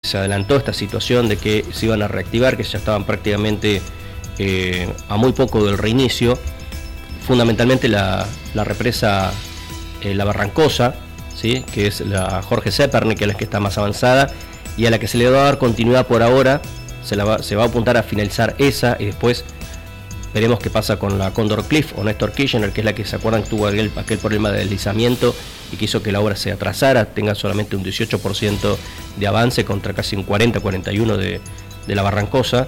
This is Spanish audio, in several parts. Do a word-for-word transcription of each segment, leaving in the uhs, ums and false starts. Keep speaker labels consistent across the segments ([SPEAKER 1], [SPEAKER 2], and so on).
[SPEAKER 1] se adelantó esta situación de que se iban a reactivar, que ya estaban prácticamente eh, a muy poco del reinicio, fundamentalmente la, la represa eh, La Barrancosa, ¿sí? Que es la Jorge Zeperny, que es la que está más avanzada y a la que se le va a dar continuidad por ahora. Se, la va, se va a apuntar a finalizar esa y después veremos qué pasa con la Condor Cliff o Néstor Kirchner, que es la que se acuerdan tuvo aquel, aquel problema de deslizamiento y que hizo que la obra se atrasara, tenga solamente un dieciocho por ciento de avance contra casi un cuarenta, cuarenta y uno de, de la Barrancosa.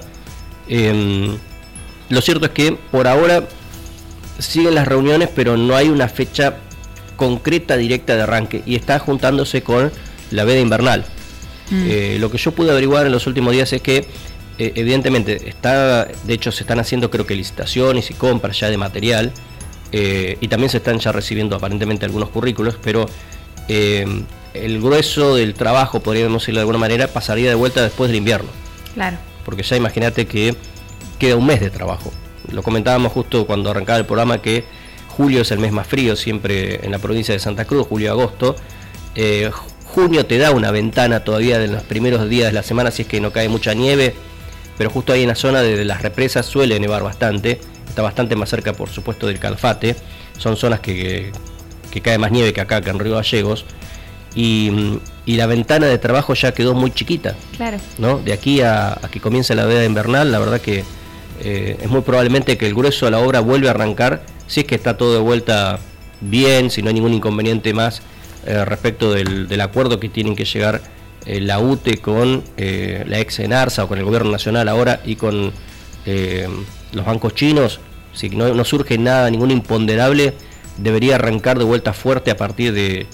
[SPEAKER 1] Eh, lo cierto es que por ahora siguen las reuniones, pero no hay una fecha concreta directa de arranque y está juntándose con la veda invernal. Mm. Eh, lo que yo pude averiguar en los últimos días es que eh, evidentemente está, de hecho se están haciendo creo que licitaciones y compras ya de material eh, y también se están ya recibiendo aparentemente algunos currículos, pero eh, el grueso del trabajo, podríamos decirlo de alguna manera, pasaría de vuelta después del invierno.
[SPEAKER 2] Claro.
[SPEAKER 1] Porque ya imagínate que queda un mes de trabajo. Lo comentábamos justo cuando arrancaba el programa que julio es el mes más frío siempre en la provincia de Santa Cruz, julio-agosto. Eh, junio te da una ventana todavía de los primeros días de la semana si es que no cae mucha nieve, pero justo ahí en la zona de las represas suele nevar bastante, está bastante más cerca por supuesto del Calafate, son zonas que, que cae más nieve que acá, que en Río Gallegos, y, y la ventana de trabajo ya quedó muy chiquita.
[SPEAKER 2] Claro.
[SPEAKER 1] ¿No? De aquí a, a que comience la veda invernal, la verdad que eh, es muy probablemente que el grueso de la obra vuelva a arrancar, si es que está todo de vuelta bien, si no hay ningún inconveniente más eh, respecto del, del acuerdo que tienen que llegar eh, la U T E con eh, la ex ENARSA o con el gobierno nacional ahora y con eh, los bancos chinos. Si no, no surge nada, ningún imponderable, debería arrancar de vuelta fuerte a partir de,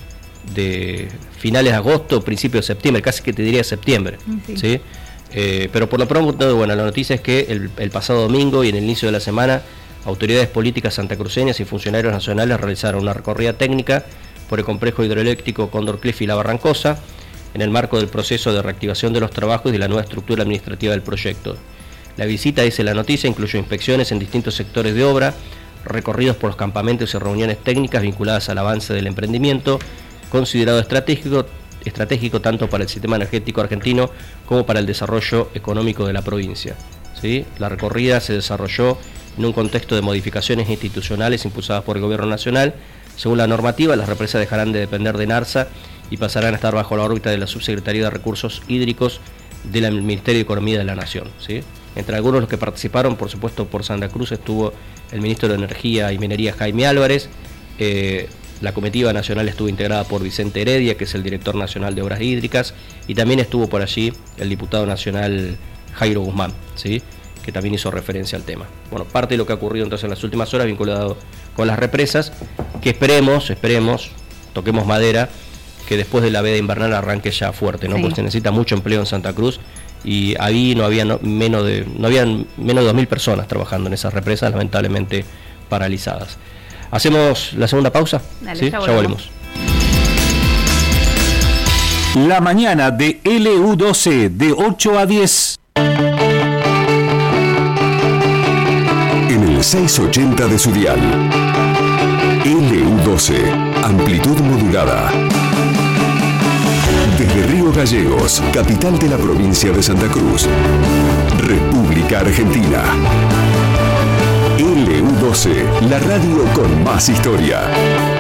[SPEAKER 1] de finales de agosto, principios de septiembre, casi que te diría septiembre. Sí. ¿Sí? Eh, pero por lo pronto, bueno, la noticia es que el, el pasado domingo y en el inicio de la semana, autoridades políticas santacruceñas y funcionarios nacionales realizaron una recorrida técnica por el complejo hidroeléctrico Condor Cliff y La Barrancosa en el marco del proceso de reactivación de los trabajos y de la nueva estructura administrativa del proyecto. La visita, dice la noticia, incluyó inspecciones en distintos sectores de obra, recorridos por los campamentos y reuniones técnicas vinculadas al avance del emprendimiento, considerado estratégico, estratégico tanto para el sistema energético argentino como para el desarrollo económico de la provincia. ¿Sí? La recorrida se desarrolló en un contexto de modificaciones institucionales impulsadas por el Gobierno Nacional. Según la normativa, las represas dejarán de depender de ENARSA y pasarán a estar bajo la órbita de la Subsecretaría de Recursos Hídricos del Ministerio de Economía de la Nación. ¿Sí? Entre algunos de los que participaron, por supuesto, por Santa Cruz estuvo el ministro de Energía y Minería, Jaime Álvarez. Eh, la comitiva nacional estuvo integrada por Vicente Heredia, que es el director nacional de Obras Hídricas, y también estuvo por allí el diputado nacional Jairo Guzmán, ¿sí? Que también hizo referencia al tema. Bueno, parte de lo que ha ocurrido entonces en las últimas horas vinculado con las represas, que esperemos, esperemos, toquemos madera, que después de la veda invernal arranque ya fuerte, ¿no? Sí. Porque se necesita mucho empleo en Santa Cruz y ahí no había no, menos de no habían menos de dos mil personas trabajando en esas represas, lamentablemente paralizadas. ¿Hacemos la segunda pausa?
[SPEAKER 2] Dale,
[SPEAKER 1] ¿Sí?
[SPEAKER 2] Ya
[SPEAKER 1] Ya volvemos.
[SPEAKER 3] La mañana de L U doce, de ocho a diez.
[SPEAKER 4] En el seiscientos ochenta de su dial. L U doce, amplitud modulada. Desde Río Gallegos, capital de la provincia de Santa Cruz, República Argentina. L U doce, la radio con más historia.